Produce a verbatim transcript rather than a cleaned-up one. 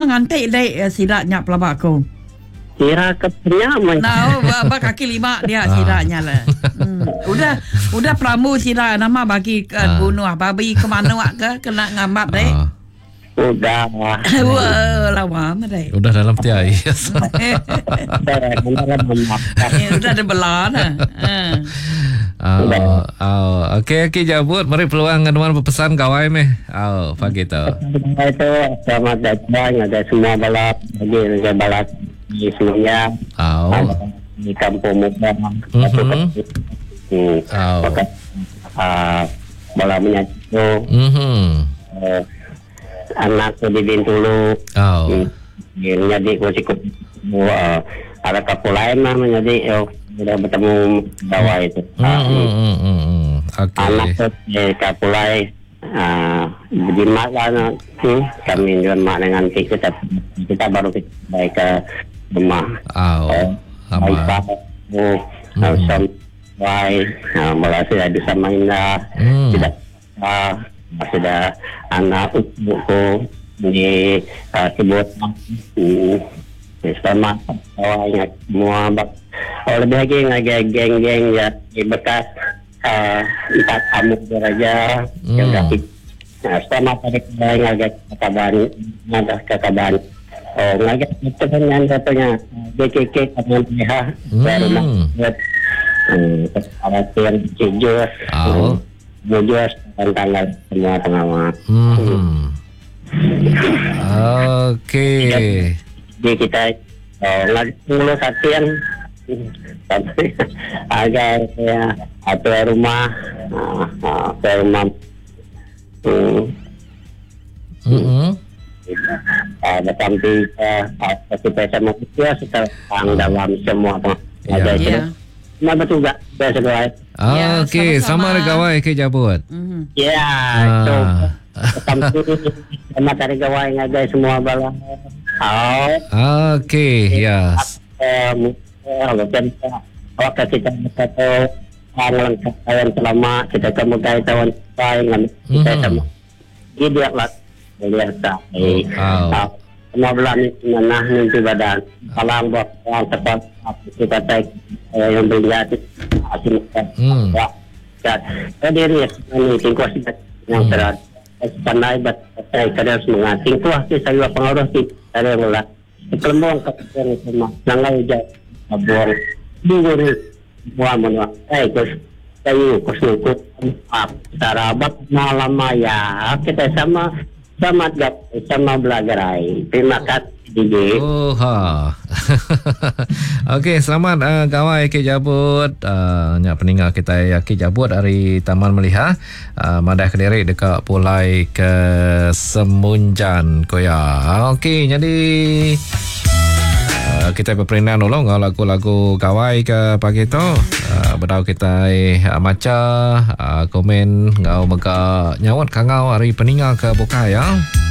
ngantai dai siraknya pelabak ko. Sira kepnya mai. Nah, ba kaki lima dia siraknya lah. Hmm. Udah udah pramu sirak nama bagi ke Ah. bunuh babi ke mana wak ke kena ngamat dai. Ah. Udah. Wah, lawa mah dai. Udah dalam tiai. Udah ada belah dah. Oh, oh, okey okey jabut mari peluang ngaduan pesan kawai meh. Oh, pagi tu. Itu selamat datang ada semua balap bagi ada balap di semuanya. Oh. Di kampung Muda. Mhm. Hmm. Oh. Maka ah balap menyatu. Mhm. Eh, anak di Bintulu. Oh. Hmm. Jadi ko sikut uh, ada kapulain mah menjadi oh, sudah bertemu bawah itu. Hmm. hmm, hmm, hmm. Okey. Anak tu eh, kapulai uh, berjimat lah hmm, kami jual mak dengan kita kita baru kita baik ke rumah. Oh. Baik Ama. oh, sampai malah sudah bisa main dah. Hmm. Tidak ah sudah anak buku di uh, sebut hmm, sama awalnya semua bak oh, lebih lagi ngagai geng-geng ya di bekas uh, empat kamu beraja Hmm. yang dapat nah, sama pada ngagai kabar ada kabar oh ngagai itu dengan katanya B K K kamu lihat dari Hmm. rumah hmm khawatir jujur Oh. jujur tentang semua pengawal Hmm. Okey. jadi kita oh, lagi mulu latihan tapi agar ya atau rumah ah, atau rumah hmm, Mhm. ada tampil supaya sama kita sekarang dalam semua Ya. ada itu Ya. nah betul tak biasa doa Ya, Okey, sama sama-sama. ada kawai ke jabut. Mhm. ya itu tampil sama dari gawai ngagai semua balang oh Okey, yes. kalau kita waktu kita berkata orang kawan selama kita kemudian tahun lain kita Mhm. sama dia lah lihat tak Oh. semua belah ni menah nanti badan kalang buat orang tepat kita tak yang berlihat asyik Hmm. jadi ni ini tingkos yang berat pandai bat saya kadang mengasing tu aku saya pengaruh ti ada mula kelembong kapten sama nangai ja abang dulu ni buat mana eh kos saya kos ikut apa sarabat malam maya kita sama sama gap sama belajar ai terima kasih D J. Oh ha. Okey, selamat uh, kawai ke jabut. Uh, nya peninggal kita ya ke jabut dari Taman Meliha. Uh, Madah Kediri dekat Pulai ke Semunjan Koya. Okey, jadi uh, kita berperinan dulu ngau lagu-lagu kawai ke pagi tu. Uh, Berdau kita uh, maca uh, komen ngau mega nyawat kangau hari peninggal ke buka ya.